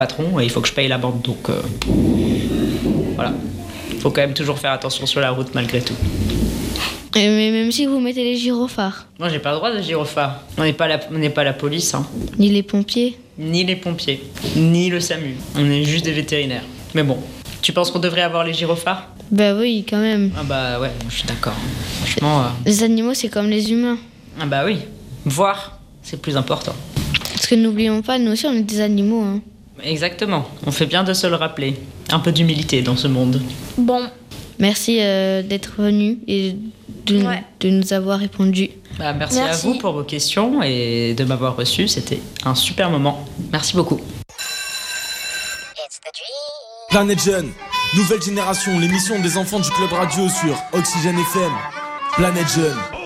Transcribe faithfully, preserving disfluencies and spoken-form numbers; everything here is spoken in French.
patron et il faut que je paye l'amende. Donc euh, voilà. Il faut quand même toujours faire attention sur la route malgré tout. Et mais même si vous mettez les gyrophares. Moi, j'ai pas le droit de gyrophare. On n'est pas la, on n'est pas la police, hein. Ni les pompiers. Ni les pompiers, ni le SAMU. On est juste des vétérinaires. Mais bon, tu penses qu'on devrait avoir les gyrophares ? Bah oui, quand même. Ah bah ouais, je suis d'accord. Franchement... Euh... Les animaux, c'est comme les humains. Ah bah oui, voir, c'est plus important. Parce que n'oublions pas, nous aussi, on est des animaux. Hein. Exactement, on fait bien de se le rappeler. Un peu d'humilité dans ce monde. Bon. Merci euh, d'être venu et de, Ouais. de nous avoir répondu. Bah, merci, Merci. à vous pour vos questions et de m'avoir reçu. C'était un super moment. Merci beaucoup. Planète Jeune, nouvelle génération, l'émission des enfants du club radio sur Oxygène F M. Planète Jeune.